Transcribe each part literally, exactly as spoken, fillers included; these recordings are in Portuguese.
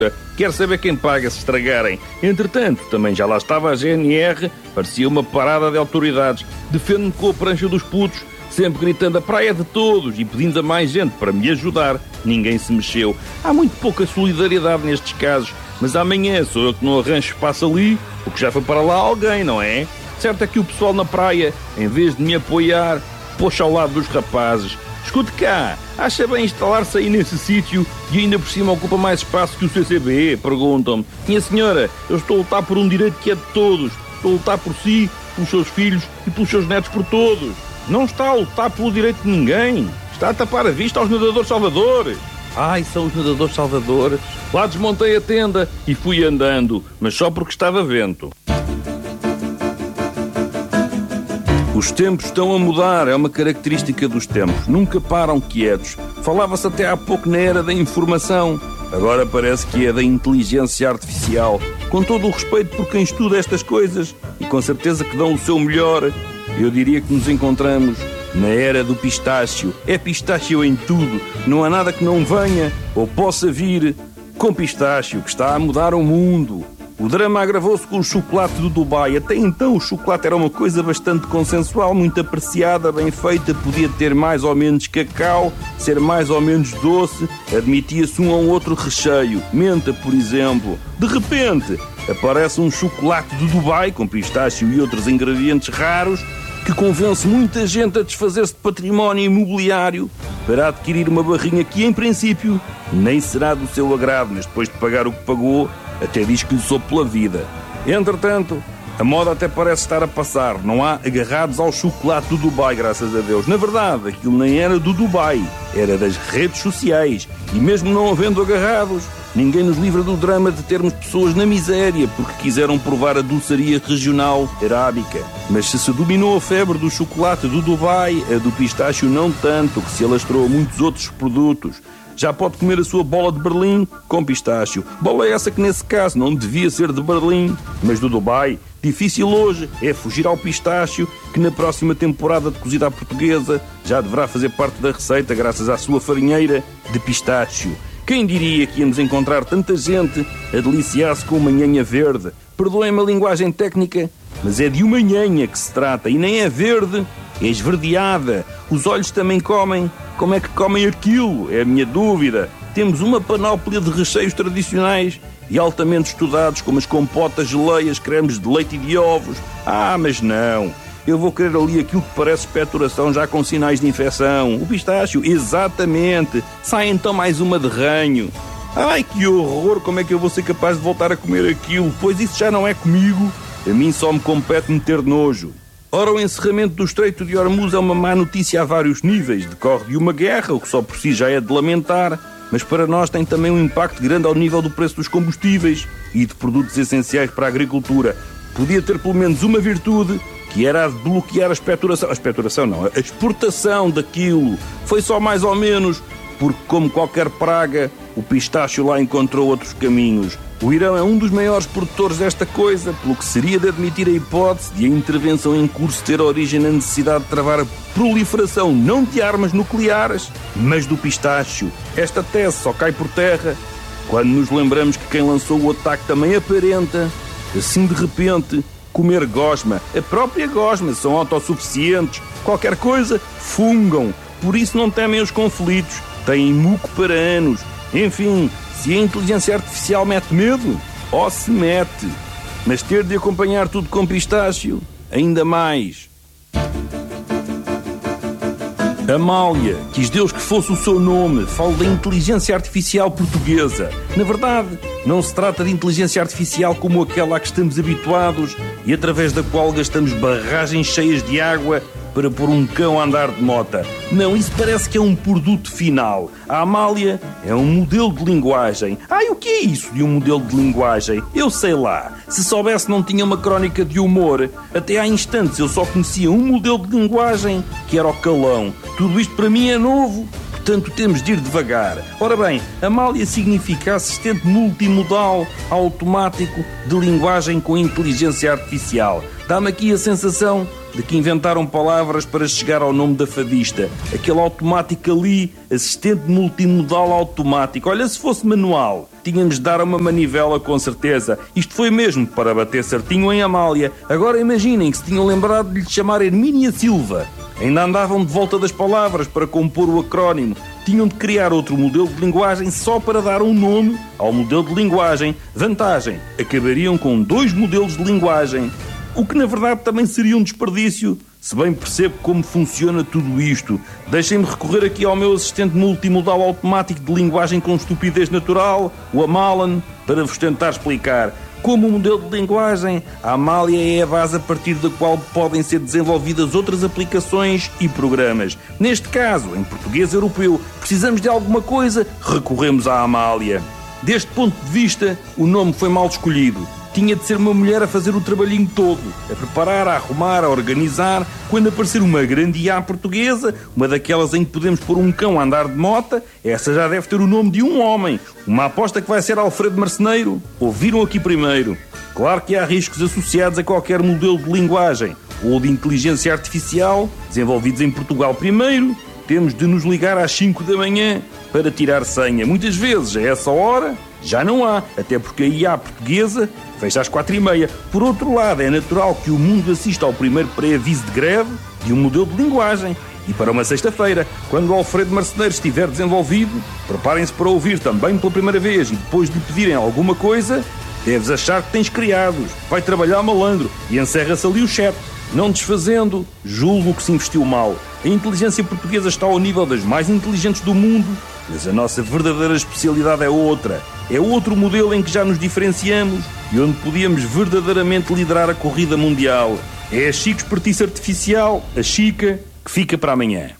Quer saber quem paga se estragarem. Entretanto, também já lá estava a G N R, parecia uma parada de autoridades. Defendo-me com a prancha dos putos, sempre gritando a praia de todos e pedindo a mais gente para me ajudar. Ninguém se mexeu. Há muito pouca solidariedade nestes casos, mas amanhã sou eu que não arranjo espaço ali, porque já foi para lá alguém, não é? Certo é que o pessoal na praia, em vez de me apoiar, pôs ao lado dos rapazes. Escute cá, acha bem instalar-se aí nesse sítio e ainda por cima ocupa mais espaço que o C C B? Perguntam-me. Minha senhora, eu estou a lutar por um direito que é de todos. Estou a lutar por si, pelos seus filhos e pelos seus netos, por todos. Não está a lutar pelo direito de ninguém. Está a tapar a vista aos nadadores salvadores. Ai, são os nadadores salvadores. Lá desmontei a tenda e fui andando, mas só porque estava vento. Os tempos estão a mudar, é uma característica dos tempos. Nunca param quietos. Falava-se até há pouco na era da informação. Agora parece que é da inteligência artificial. Com todo o respeito por quem estuda estas coisas, e com certeza que dão o seu melhor, eu diria que nos encontramos na era do pistácio. É pistácio em tudo. Não há nada que não venha ou possa vir com pistácio, que está a mudar o mundo. O drama agravou-se com o chocolate do Dubai. Até então o chocolate era uma coisa bastante consensual, muito apreciada, bem feita, podia ter mais ou menos cacau, ser mais ou menos doce, admitia-se um ou outro recheio, menta, por exemplo. De repente, aparece um chocolate do Dubai, com pistácio e outros ingredientes raros, que convence muita gente a desfazer-se de património imobiliário para adquirir uma barrinha que, em princípio, nem será do seu agrado, mas depois de pagar o que pagou, até diz que lhe soube pela vida. Entretanto, a moda até parece estar a passar. Não há agarrados ao chocolate do Dubai, graças a Deus. Na verdade, aquilo nem era do Dubai, era das redes sociais. E mesmo não havendo agarrados, ninguém nos livra do drama de termos pessoas na miséria porque quiseram provar a doçaria regional arábica. Mas se se dominou a febre do chocolate do Dubai, a do pistácio não tanto, que se alastrou a muitos outros produtos. Já pode comer a sua bola de Berlim com pistácio. Bola essa que nesse caso não devia ser de Berlim, mas do Dubai. Difícil hoje é fugir ao pistácio, que na próxima temporada de Cozida à Portuguesa já deverá fazer parte da receita graças à sua farinheira de pistácio. Quem diria que íamos encontrar tanta gente a deliciar-se com uma nhanha verde? Perdoem-me a linguagem técnica, mas é de uma nhanha que se trata e nem é verde, é esverdeada. Os olhos também comem. Como é que comem aquilo? É a minha dúvida. Temos uma panóplia de recheios tradicionais e altamente estudados, como as compotas, geleias, cremes de leite e de ovos. Ah, mas não. Eu vou querer ali aquilo que parece expectoração já com sinais de infecção. O pistácio, exatamente. Sai então mais uma de ranho. Ai, que horror, como é que eu vou ser capaz de voltar a comer aquilo? Pois isso já não é comigo. A mim só me compete meter nojo. Ora, o encerramento do Estreito de Hormuz é uma má notícia a vários níveis. Decorre de uma guerra, o que só por si já é de lamentar, mas para nós tem também um impacto grande ao nível do preço dos combustíveis e de produtos essenciais para a agricultura. Podia ter pelo menos uma virtude, que era a de bloquear a expectoração. A expectoração não, a exportação daquilo. Foi só mais ou menos, porque como qualquer praga, o pistácio lá encontrou outros caminhos. O Irão é um dos maiores produtores desta coisa, pelo que seria de admitir a hipótese de a intervenção em curso ter origem na necessidade de travar a proliferação não de armas nucleares, mas do pistácio. Esta tese só cai por terra quando nos lembramos que quem lançou o ataque também aparenta, assim de repente, comer gosma. A própria gosma, são autossuficientes. Qualquer coisa, fungam. Por isso não temem os conflitos. Têm muco para anos. Enfim, se a inteligência artificial mete medo, ó se mete. Mas ter de acompanhar tudo com pistácio, ainda mais. Amália, quis Deus que fosse o seu nome. Falo da inteligência artificial portuguesa. Na verdade, não se trata de inteligência artificial como aquela a que estamos habituados e através da qual gastamos barragens cheias de água para pôr um cão a andar de mota. Não, isso parece que é um produto final. A Amália é um modelo de linguagem. Ai, o que é isso de um modelo de linguagem? Eu sei lá. Se soubesse não tinha uma crónica de humor. Até há instantes eu só conhecia um modelo de linguagem, que era o calão. Tudo isto para mim é novo, portanto temos de ir devagar. Ora bem, Amália significa assistente multimodal automático de linguagem com inteligência artificial. Dá-me aqui a sensação de que inventaram palavras para chegar ao nome da fadista. Aquele automático ali, assistente multimodal automático. Olha, se fosse manual, Tínhamos de dar uma manivela com certeza. Isto foi mesmo para bater certinho em Amália. Agora imaginem que se tinham lembrado de lhe chamar Hermínia Silva. Ainda andavam de volta das palavras para compor o acrónimo. Tinham de criar outro modelo de linguagem só para dar um nome ao modelo de linguagem. Vantagem, acabariam com dois modelos de linguagem. O que na verdade também seria um desperdício, se bem percebo como funciona tudo isto. Deixem-me recorrer aqui ao meu assistente multimodal automático de linguagem com estupidez natural, o Amalan, para vos tentar explicar. Como o modelo de linguagem, a Amália é a base a partir da qual podem ser desenvolvidas outras aplicações e programas. Neste caso, em português europeu, precisamos de alguma coisa, recorremos à Amália. Deste ponto de vista, o nome foi mal escolhido. Tinha de ser uma mulher a fazer o trabalhinho todo, a preparar, a arrumar, a organizar. Quando aparecer uma grande I A portuguesa, uma daquelas em que podemos pôr um cão a andar de mota, essa já deve ter o nome de um homem. Uma aposta que vai ser Alfredo Marceneiro. Ouviram aqui primeiro. Claro que há riscos associados a qualquer modelo de linguagem ou de inteligência artificial, desenvolvidos em Portugal primeiro. Temos de nos ligar às cinco da manhã para tirar senha. Muitas vezes, a essa hora, já não há, até porque a I A portuguesa fecha às quatro e meia. Por outro lado, é natural que o mundo assista ao primeiro pré-aviso de greve de um modelo de linguagem. E para uma sexta-feira, quando o Alfredo Marceneiro estiver desenvolvido, preparem-se para ouvir também pela primeira vez e depois de lhe pedirem alguma coisa, deves achar que tens criados. Vai trabalhar malandro e encerra-se ali o chat. Não desfazendo, julgo que se investiu mal. A inteligência portuguesa está ao nível das mais inteligentes do mundo, mas a nossa verdadeira especialidade é outra. É outro modelo em que já nos diferenciamos e onde podíamos verdadeiramente liderar a corrida mundial. É a Chico Espertice Artificial, a Chica, que fica para amanhã.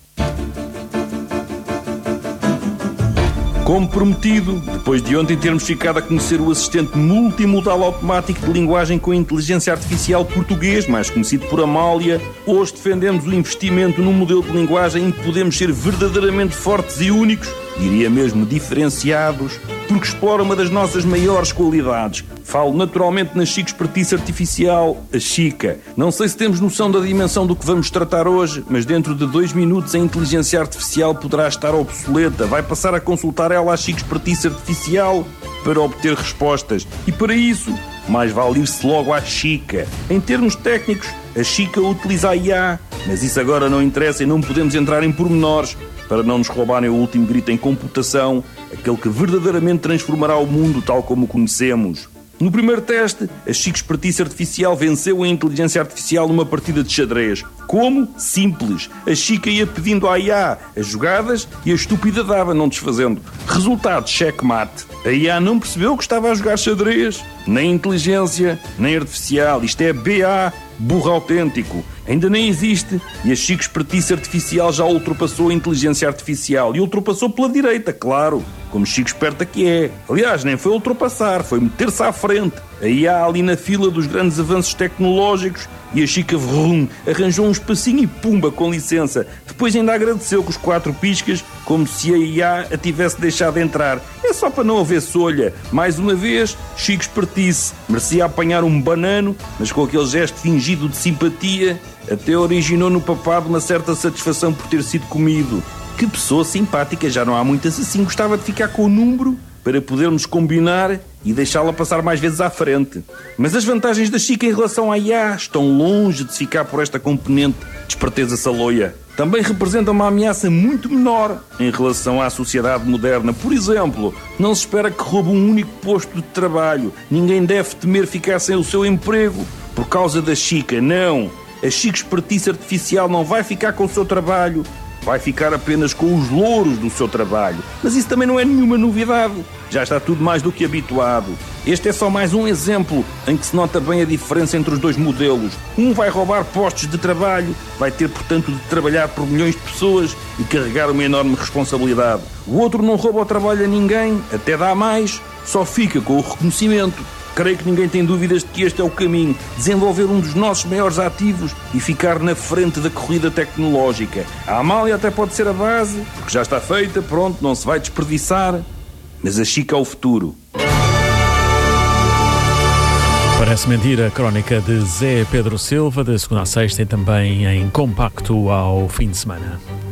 Como prometido, depois de ontem termos ficado a conhecer o assistente multimodal automático de linguagem com inteligência artificial português, mais conhecido por Amália, hoje defendemos o investimento num modelo de linguagem em que podemos ser verdadeiramente fortes e únicos, diria mesmo diferenciados, porque explora uma das nossas maiores qualidades. Falo naturalmente na Chico Espertice Artificial, a Chica. Não sei se temos noção da dimensão do que vamos tratar hoje, mas dentro de dois minutos a inteligência artificial poderá estar obsoleta. Vai passar a consultar ela a Chico Espertice Artificial para obter respostas. E para isso, mais vale ir-se logo à Chica. Em termos técnicos, a Chica utiliza a I A, mas isso agora não interessa e não podemos entrar em pormenores para não nos roubarem o último grito em computação, aquele que verdadeiramente transformará o mundo tal como o conhecemos. No primeiro teste, a Chico Espertice Artificial venceu a inteligência artificial numa partida de xadrez. Como? Simples. A Chica ia pedindo à I A as jogadas e a estúpida dava, não desfazendo. Resultado, checkmate. A I A não percebeu que estava a jogar xadrez. Nem inteligência, nem artificial. Isto é B A, burro autêntico. Ainda nem existe e a Chico Espertice Artificial já ultrapassou a inteligência artificial. E ultrapassou pela direita, claro. Como Chico Esperta que é. Aliás, nem foi ultrapassar, foi meter-se à frente. A I A ali na fila dos grandes avanços tecnológicos e a Chica vrum, arranjou um espacinho e pumba, com licença. Depois ainda agradeceu com os quatro piscas, como se a I A a tivesse deixado entrar. É só para não haver solha. Mais uma vez, Chico Espertice merecia apanhar um banano, mas com aquele gesto fingido de simpatia, até originou no papado uma certa satisfação por ter sido comido. Que pessoa simpática, já não há muitas assim. Gostava de ficar com o número para podermos combinar e deixá-la passar mais vezes à frente. Mas as vantagens da Chica em relação à I A estão longe de se ficar por esta componente de esperteza saloia. Também representa uma ameaça muito menor em relação à sociedade moderna. Por exemplo, não se espera que roube um único posto de trabalho. Ninguém deve temer ficar sem o seu emprego por causa da Chica. Não! A Chico Espertice Artificial não vai ficar com o seu trabalho, vai ficar apenas com os louros do seu trabalho. Mas isso também não é nenhuma novidade. Já está tudo mais do que habituado. Este é só mais um exemplo em que se nota bem a diferença entre os dois modelos. Um vai roubar postos de trabalho, vai ter, portanto, de trabalhar por milhões de pessoas e carregar uma enorme responsabilidade. O outro não rouba o trabalho a ninguém, até dá mais, só fica com o reconhecimento. Creio que ninguém tem dúvidas de que este é o caminho. Desenvolver um dos nossos maiores ativos e ficar na frente da corrida tecnológica. A Amália até pode ser a base, porque já está feita, pronto, não se vai desperdiçar. Mas a Chica é o futuro. Parece mentira, a crónica de Zé Pedro Silva, de segunda a sexta e também em compacto ao fim de semana.